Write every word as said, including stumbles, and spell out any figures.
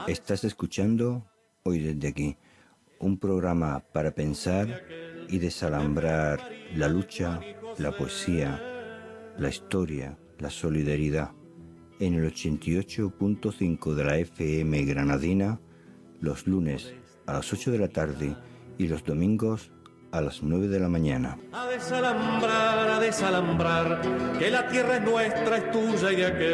Estás escuchando Hoy desde aquí, un programa para pensar y desalambrar la lucha, la poesía, la historia, la solidaridad. En el ochenta y ocho punto cinco de la F M granadina, los lunes a las ocho de la tarde y los domingos a las nueve de la mañana. A desalambrar, a desalambrar, que la tierra es nuestra, es tuya y de aquel.